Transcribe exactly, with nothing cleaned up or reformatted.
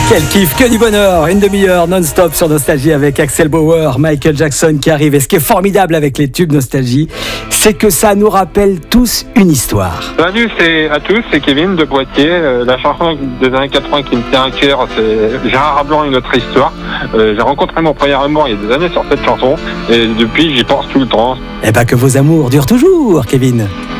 Quel kiff, que du bonheur, une demi-heure non-stop sur Nostalgie avec Axel Bauer, Michael Jackson qui arrive. Et ce qui est formidable avec les tubes Nostalgie, c'est que ça nous rappelle tous une histoire. Salut c'est à tous, c'est Kevin de Poitiers. Euh, la chanson des années quatre-vingts qui me tient à cœur, c'est Gérard Blanc, une autre histoire. Euh, j'ai rencontré mon premier amour il y a des années sur cette chanson et depuis j'y pense tout le temps. Eh ben que vos amours durent toujours, Kevin.